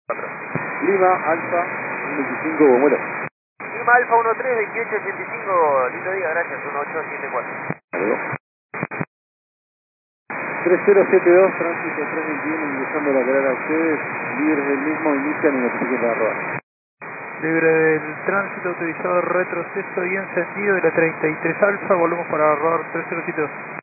Lima, Alfa, 25, Bomuelo. Lima Alfa 13, 2885, lindo día, gracias, 1874. 3072, tránsito 321, ingresando lateral a ustedes, libres del mismo, inician y notifiquen para arroba. Libre del tránsito, autorizado retroceso y encendido de la 33 Alfa, volvemos para arrobar 3072.